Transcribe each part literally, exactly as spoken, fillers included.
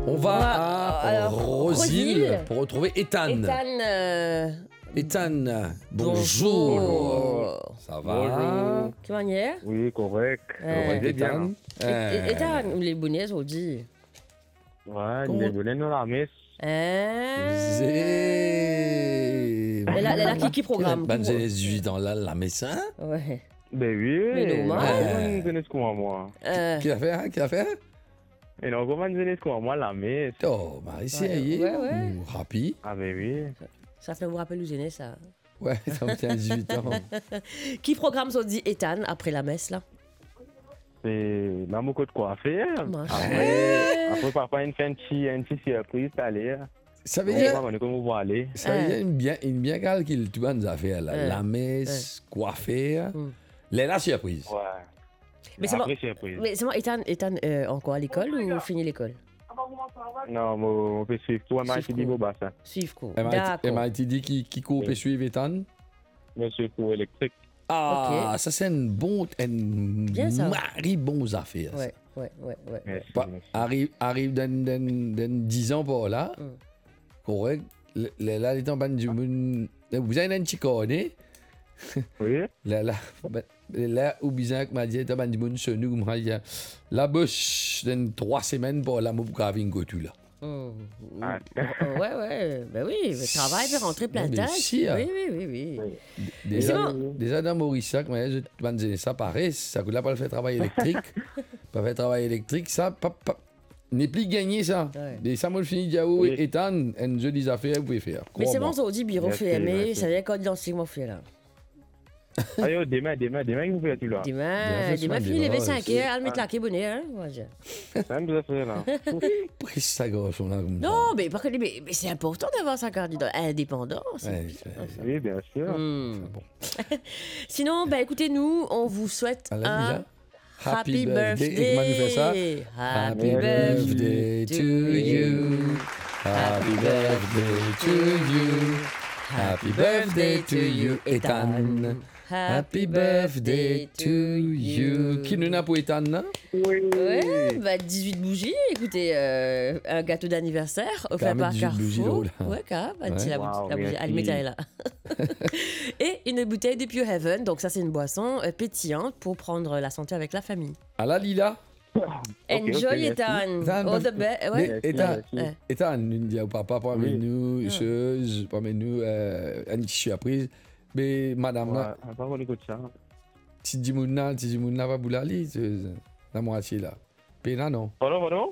On va Ouais, à alors, Roseville Roseville. pour retrouver Ethan. Ethan, euh, Ethan, bonjour. bonjour. Ça va? Bonjour. Tu vas bien? Oui, correct. Ouais. Correct, J'ai bien, Ethan? Et- et- Ethan, les bonnets ont dit. Ouais, Comment- les données dans la messe. Hein? Zé. Elle a- elle a qui- qui programme? Ben, j'ai dix-huit ans là, la médecin. Ouais. Ben oui, Mais normal. non, vous connaissez comment moi. Euh, Qui a fait, hein? Qui a fait? Et non, comment vous connaissez comment moi, la messe. Oh, Marie, c'est Ouais, aïe. ouais, ouais. Happy. Ah ben oui. ça fait vous rappeler Louisiane, ça. Ouais, ça me tient dix-huit ans. Qui programme sont dit Ethan après la messe, là? C'est là, mon code quoi faire. Moi, Après, après, papa, il fait une petite, une petite surprise, allez. Ça veut On dire, va voir comment vous aller. ça veut Euh. dire une bien, une bien calcul, tu vois, nos affaires là. Euh. La messe, quoi faire. Mm. Les la surprise. Ouais. Mais c'est Après, bon. surprise. Mais c'est moi, Ethan, Ethan euh, encore à l'école ou fini l'école? Non, mon- on peut suivre. Toi, moi, Suivre je dis quoi? bon, bah ça. Suivre quoi? Elle m'a D'accord. dit qui, qui coupe et Oui. suivre Ethan. Monsieur pour électrique. Ah, ça c'est une bonne, une Bien, ça. mari bonne affaire. ça. Ouais, ouais, ouais, ouais. Merci. Bah, merci. arrive, arrive dans, dans, dans dix ans par là. Mm. Correct. Le- le- Là, les temps, ben, du monde- vous avez un petit cornet. Oui. Là, là, ben, là, où bizarre que m'a dit, ben, du monde, chez nous, m'a dit, la bouche, dans trois semaines pour la moupe grave une gotu, là. Hum. Ah. Oh, ouais, ouais. Ben oui, le travail peut rentrer plein Non, de mais tâches. si, hein. Oui, oui, oui, oui. Oui. Déjà, Mais déjà dans Maurisac, mais je te dis ça pareil, ça coûte là pas le faire travail électrique. Pas faire travail électrique, ça, pas, pas, n'est plus gagné ça. Ouais. Et ça, moi, je finis Diao Oui. et Ethan, un jeu des affaires, vous pouvez faire. Mais c'est bon, Crois-moi. ça dit bureau Merci, fermé, merci. ça veut dire qu'on lance moi fait là. Ah, yo, demain, demain, demain, vous faites tout là. Demain, fait demain, soin fini des lever bras, cinq aussi. heures, elle met la bonnet, hein. moi, je- Ça me fait là. Pris sa gorge, on a comme ça. Non, mais, par contre, mais, mais c'est important d'avoir sa carte d'identité indépendante. Ouais, c'est- Oui, bien sûr. Hum. bon. Sinon, ben écoutez, nous, on vous souhaite À la un déjà. happy birthday. Et comment nous fait ça? Happy Merci. birthday to you. Happy birthday to you. Happy birthday to you, Ethan. Happy birthday to you. Qui nous n'a pour Ethan, non? Oui. Ouais, bah dix-huit bougies, écoutez, euh, un gâteau d'anniversaire offert Carrément par dix-huit bougies Carrefour. drôles, hein. Ouais, carrément, Ouais. la, Wow, la bougie, merci. allumez, elle est là. Et une bouteille de Pure Heaven, donc ça c'est une boisson euh, pétillante pour prendre la santé avec la famille. À la Lila. Enjoy merci. Ethan. Ethan, All the best. Ouais. Mais Ethan, Ouais. Ethan, nous dit au papa, pas avec Oui. nous, chose, pas avec nous, euh, une petite surprise. Mais madame, Ouais, là, pas qu'on écoute ça. si Dimouna, si Dimouna va boulali, la moitié là. Pena, non. Pardon, pardon?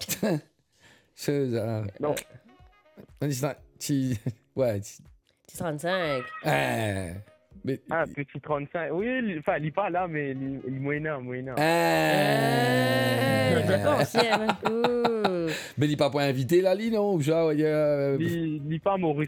Chose, euh, Non. on dit ça, si, ouais, si- C'est trente-cinq. euh, mais, Ah, petit trente-cinq. Oui, il- enfin, il est pas là, mais il il est moyen, moyen. Euh, j'ai euh, pensé, hein. Ouh. mais il n'est pas pour inviter là, lui, non? Ou genre, il y a, euh, Il il est pas Maurice.